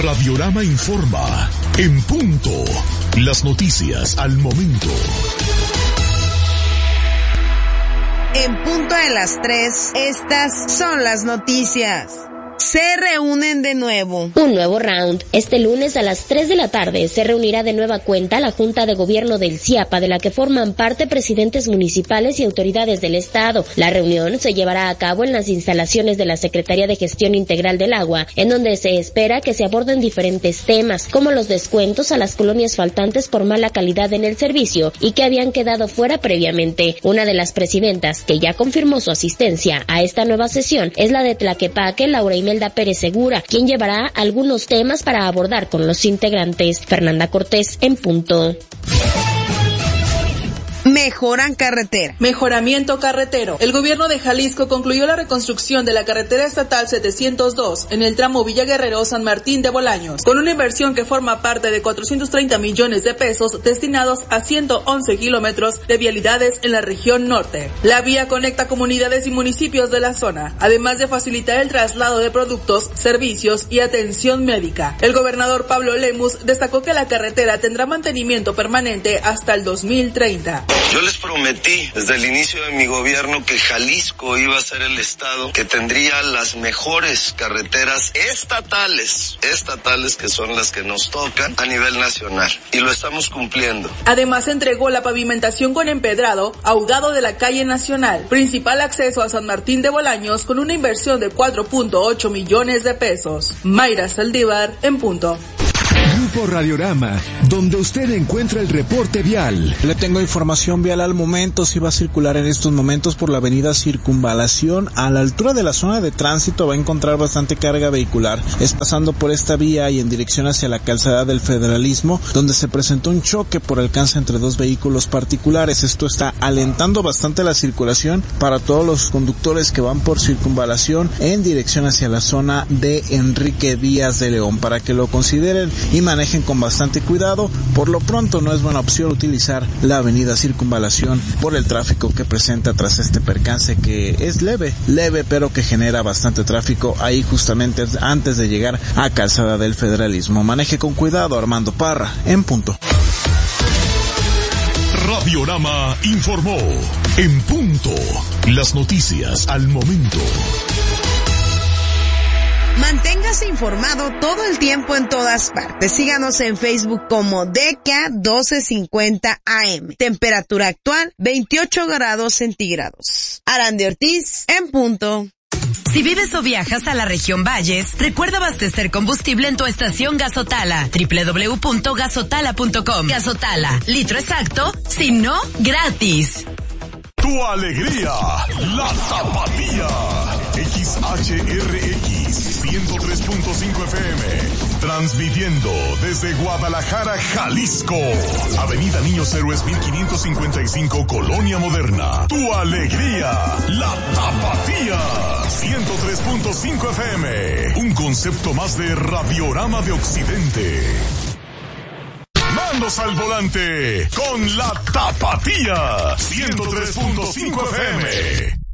Radiorama informa. En punto. Las noticias al momento. En punto de las 3, estas son las noticias. Se reúnen de nuevo. Un nuevo round. Este lunes a las 3 de la tarde se reunirá de nueva cuenta la Junta de Gobierno del CIAPA, de la que forman parte presidentes municipales y autoridades del Estado. La reunión se llevará a cabo en las instalaciones de la Secretaría de Gestión Integral del Agua, en donde se espera que se aborden diferentes temas, como los descuentos a las colonias faltantes por mala calidad en el servicio y que habían quedado fuera previamente. Una de las presidentas que ya confirmó su asistencia a esta nueva sesión es la de Tlaquepaque, Laura Imelda Pérez Segura, quien llevará algunos temas para abordar con los integrantes. Fernanda Cortés, en punto. Mejoran carretera. Mejoramiento carretero. El gobierno de Jalisco concluyó la reconstrucción de la carretera estatal 702 en el tramo Villa Guerrero San Martín de Bolaños, con una inversión que forma parte de 430 millones de pesos destinados a 111 kilómetros de vialidades en la región norte. La vía conecta comunidades y municipios de la zona, además de facilitar el traslado de productos, servicios y atención médica. El gobernador Pablo Lemus destacó que la carretera tendrá mantenimiento permanente hasta el 2030. Yo les prometí desde el inicio de mi gobierno que Jalisco iba a ser el estado que tendría las mejores carreteras estatales que son las que nos tocan a nivel nacional, y lo estamos cumpliendo. Además entregó la pavimentación con empedrado ahogado de la calle Nacional, principal acceso a San Martín de Bolaños, con una inversión de 4.8 millones de pesos. Mayra Saldívar, en punto. Grupo Radiorama, donde usted encuentra el reporte vial. Le tengo información vial al momento. Si va a circular en estos momentos por la avenida Circunvalación, a la altura de la zona de tránsito va a encontrar bastante carga vehicular. Es pasando por esta vía y en dirección hacia la calzada del Federalismo, donde se presentó un choque por alcance entre dos vehículos particulares. Esto está alentando bastante la circulación para todos los conductores que van por Circunvalación en dirección hacia la zona de Enrique Díaz de León, para que lo consideren y manejen con bastante cuidado. Por lo pronto no es buena opción utilizar la avenida Circunvalación por el tráfico que presenta tras este percance, que es leve, pero que genera bastante tráfico ahí justamente antes de llegar a calzada del Federalismo. Maneje con cuidado. Armando Parra, en punto. Radiorama informó. En punto. Las noticias al momento. Manténgase informado todo el tiempo en todas partes. Síganos en Facebook como DECA 1250 AM. Temperatura actual 28 grados centígrados. Arandi Ortiz, en punto. Si vives o viajas a la región Valles, recuerda abastecer combustible en tu estación Gasotala. www.gasotala.com. Gasotala, litro exacto, si no, gratis. Tu alegría, la Tapatía. XHRX 103.5 FM. Transmitiendo desde Guadalajara, Jalisco. Avenida Niños Héroes 1555, Colonia Moderna. Tu alegría, la Tapatía. 103.5 FM. Un concepto más de Radiorama de Occidente. Mandos al volante con la Tapatía. 103.5 FM.